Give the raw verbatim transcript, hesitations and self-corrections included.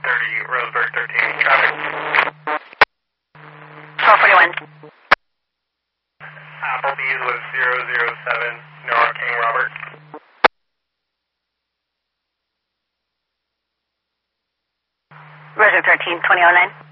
thirty, Roseburg thirteen, traffic. twelve forty-one. Applebee's was zero zero seven, Nora King Robert. Roseburg thirteen, twenty oh nine.